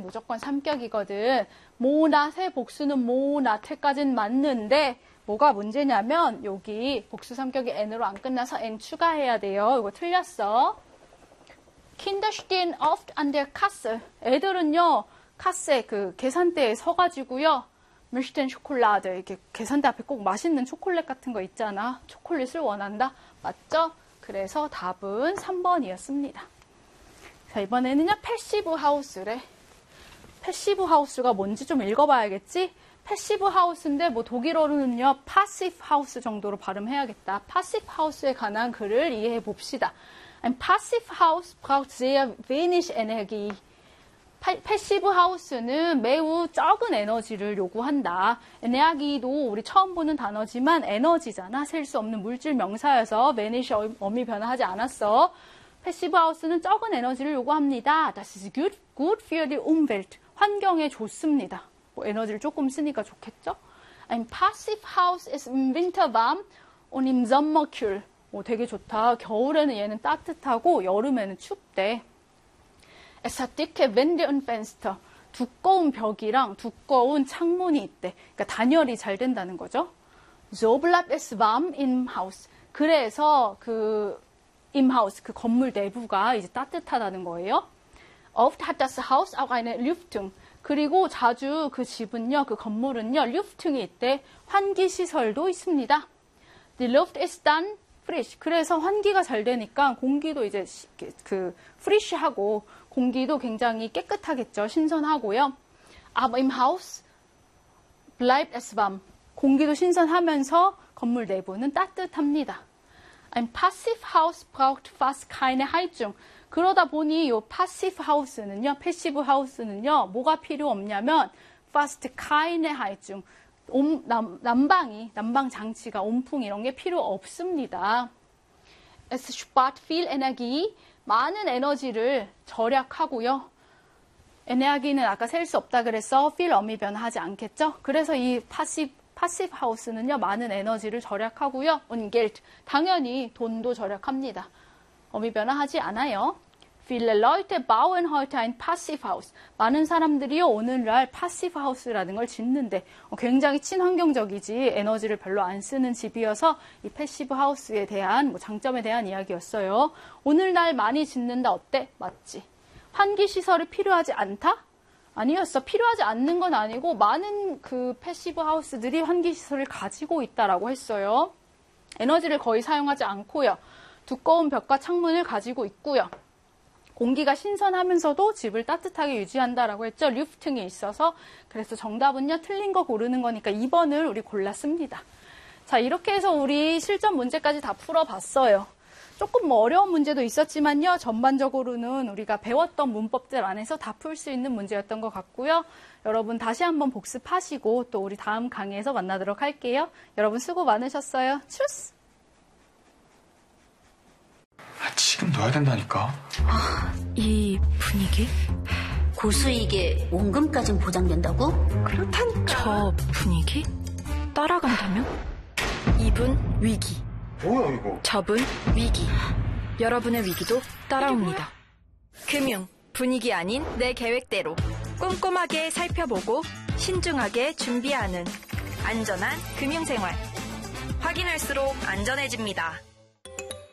무조건 삼격이거든. 모낫의 복수는 모낫에까지는 맞는데 뭐가 문제냐면 여기 복수 삼격이 n으로 안 끝나서 n 추가해야 돼요. 이거 틀렸어. Kinder stehen oft an der Kasse. 애들은요, 카세 그 계산대에 서가지고요. Möchten Schokolade. 이렇게 계산대 앞에 꼭 맛있는 초콜릿 같은 거 있잖아. 초콜릿을 원한다. 맞죠? 그래서 답은 3번이었습니다. 자, 이번에는요, 패시브 하우스래. 패시브 하우스가 뭔지 좀 읽어봐야겠지? 패시브 하우스인데 뭐 독일어로는요, passive house 정도로 발음해야겠다. passive house에 관한 글을 이해해 봅시다. Ein passive house braucht sehr wenig Energie. 패시브 하우스는 매우 적은 에너지를 요구한다. 에너지도 우리 처음 보는 단어지만 에너지잖아. 셀 수 없는 물질 명사여서 매니시 어미 변화하지 않았어. 패시브 하우스는 적은 에너지를 요구합니다. Das ist gut für die Umwelt. 환경에 좋습니다. 뭐 에너지를 조금 쓰니까 좋겠죠? Ein passive house ist im Winter warm und im Sommer kühl. 되게 좋다. 겨울에는 얘는 따뜻하고 여름에는 춥대. Es hat dicke Wände und Fenster. 두꺼운 벽이랑 두꺼운 창문이 있대. 그러니까 단열이 잘 된다는 거죠. So bleibt es warm im Haus. 그래서 im Haus, 그 건물 내부가 이제 따뜻하다는 거예요. Oft hat das Haus auch eine Lüftung. 그리고 자주 그 집은요, 그 건물은요, Lüftung이 있대. 환기 시설도 있습니다. Die Luft ist dann frisch. 그래서 환기가 잘 되니까 공기도 이제 fresh하고 공기도 굉장히 깨끗하겠죠. 신선하고요. Aber im Haus bleibt es warm. 공기도 신선하면서 건물 내부는 따뜻합니다. Ein passive Haus braucht fast keine Heizung. 그러다 보니 이 passive house는요, 패시브 하우스는요, 뭐가 필요 없냐면 fast keine Heizung. 난방 장치가 온풍 이런 게 필요 없습니다. Es spart viel Energie. 많은 에너지를 절약하고요. 에너지는 아까 셀 수 없다 그래서 feel 어미 변화하지 않겠죠? 그래서 이 passive house는요, 많은 에너지를 절약하고요. und Geld. 당연히 돈도 절약합니다. 어미 변화하지 않아요. Viele Leute bauen heute ein passive house. 많은 사람들이요, 오늘날 passive house라는 걸 짓는데 굉장히 친환경적이지 에너지를 별로 안 쓰는 집이어서 이 passive house에 대한 장점에 대한 이야기였어요. 오늘날 많이 짓는다 어때? 맞지? 환기 시설이 필요하지 않다? 아니었어. 필요하지 않는 건 아니고 많은 그 패시브 하우스들이 환기 시설을 가지고 있다라고 했어요. 에너지를 거의 사용하지 않고요. 두꺼운 벽과 창문을 가지고 있고요. 공기가 신선하면서도 집을 따뜻하게 유지한다라고 했죠. 류프팅이 있어서. 그래서 정답은요, 틀린 거 고르는 거니까 2번을 우리 골랐습니다. 자, 이렇게 해서 우리 실전 문제까지 다 풀어봤어요. 조금 어려운 문제도 있었지만요, 전반적으로는 우리가 배웠던 문법들 안에서 다 풀 수 있는 문제였던 것 같고요. 여러분 다시 한번 복습하시고 또 우리 다음 강의에서 만나도록 할게요. 여러분 수고 많으셨어요. 추스! 지금 넣어야 된다니까. 이 분위기? 고수익에 원금까진 보장된다고? 그렇다니까. 저 분위기? 따라간다면? 이분 위기. 뭐야 이거? 저분 위기. 여러분의 위기도 따라옵니다. 금융, 분위기 아닌 내 계획대로 꼼꼼하게 살펴보고 신중하게 준비하는 안전한 금융생활. 확인할수록 안전해집니다.